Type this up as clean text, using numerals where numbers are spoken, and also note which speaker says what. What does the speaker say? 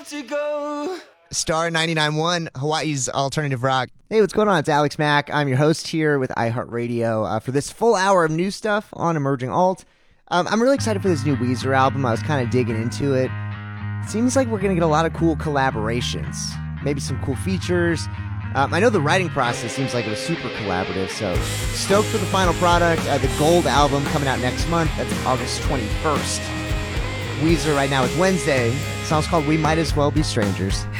Speaker 1: to go.
Speaker 2: Star 99.1, Hawaii's alternative rock.
Speaker 3: Hey, what's going on? It's Alex Mack. I'm your host here with iHeartRadio for this full hour of new stuff on Emerging Alt. I'm really excited for this new Weezer album. I was kind of digging into it. Seems like we're going to get a lot of cool collaborations, maybe some cool features. I know the writing process seems like it was super collaborative, so stoked for the final product. The Gold album coming out next month. That's August 21st. Weezer right now with Wednesday. The song's called We Might As Well Be Strangers.